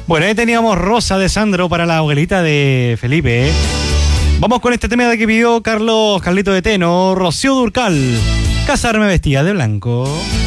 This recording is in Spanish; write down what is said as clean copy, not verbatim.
Bueno, ahí teníamos Rosa de Sandro para la abuelita de Felipe. Vamos con este tema de que pidió Carlito de Teno, Rocío Dúrcal. Casarme vestida de blanco.